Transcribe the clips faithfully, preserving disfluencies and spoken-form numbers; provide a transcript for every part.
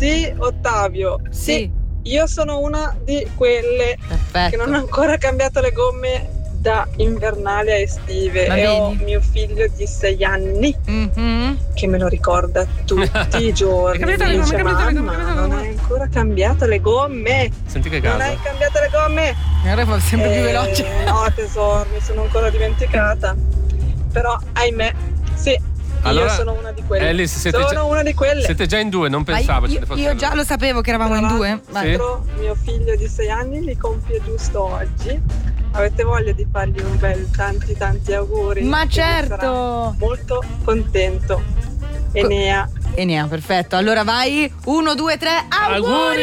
Sì, Ottavio. Sì. Sì, io sono una di quelle Perfetto. che non ha ancora cambiato le gomme da invernali a estive. Ma e vedi? ho mio figlio di sei anni Mm-hmm. che me lo ricorda tutti i giorni. Hai cambiato Mi le dice, gomme, hai cambiato le gomme, hai mamma, cambiato le non gomme." hai ancora cambiato le gomme. Senti che Non casa. hai cambiato le gomme. Ora fa sempre più Eh, veloce. No, tesoro, mi sono ancora dimenticata. Però, ahimè, sì, Allora, io sono una di quelle. Alice, siete sono già, una di quelle. siete già in due, non Ma pensavo ce io, ne fosse io una. già lo sapevo che eravamo in due. Tra Vai. l'altro, mio figlio di sei anni li compie giusto oggi. Avete voglia di fargli un bel tanti tanti auguri? Ma Che certo. sarà molto contento. Enea. Enea, perfetto. Allora vai. Uno, due, tre. Auguri, Auguri,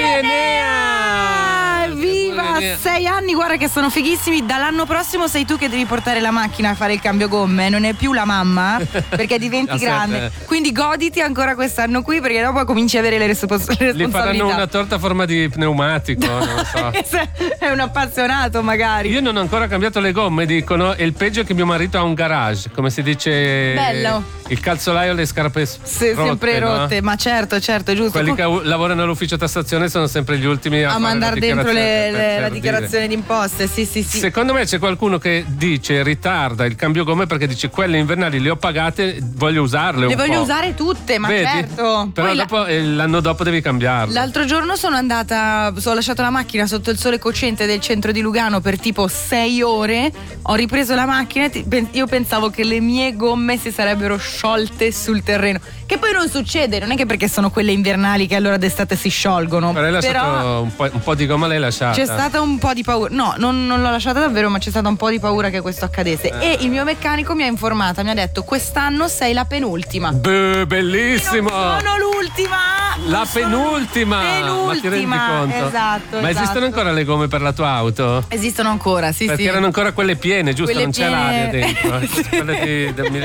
Enea! Evviva! Auguri, Enea. Sei anni, guarda che sono fighissimi. Dall'anno prossimo sei tu che devi portare la macchina a fare il cambio gomme. Non è più la mamma, perché diventi Aspetta. grande. Quindi goditi ancora quest'anno qui, perché dopo cominci a avere le respons- le Gli responsabilità. faranno una torta a forma di pneumatico, non lo so. È un appassionato, magari. Io non ho ancora cambiato le gomme, dicono, e il peggio è che mio marito ha un garage, come si dice. Bello. Il calzolaio e le scarpe s- Sì, rotte, sempre no? rotte, ma certo, certo, è giusto. Quelli che au- lavorano all'ufficio tassazione sono sempre gli ultimi a, a fare mandare la dentro le- dichiarazione, le- per- la per dichiarazione di imposte, sì, sì, sì. Secondo me c'è qualcuno che dice ritarda il cambio gomme perché dice quelle invernali le ho pagate, voglio usarle Le un voglio po'. usare tutte, ma Vedi? certo. Però Poi la- dopo, eh, l'anno dopo devi cambiarle. L'altro giorno sono andata, ho lasciato la macchina sotto il sole cocente del centro di Lugano per tipo sei ore, ho ripreso la macchina e ti- pen- io pensavo che le mie gomme si sarebbero sciolte sul terreno, che poi non succede, non è che perché sono quelle invernali che allora d'estate si sciolgono. Però hai lasciato Però un, po', un po' di gomma l'hai lasciata. c'è stata un po' di paura, no, non, non l'ho lasciata davvero, ma c'è stata un po' di paura che questo accadesse. Eh. E il mio meccanico mi ha informata, mi ha detto quest'anno sei la penultima. Beh, bellissimo! Non sono l'ultima! La Non sono penultima! Penultima, Ma ti rendi conto? esatto. Ma esatto. esistono ancora le gomme per la tua auto? Esistono ancora, sì, Perché sì. erano ancora quelle piene, giusto? Quelle non c'è piene- l'aria dentro. Quelle di- del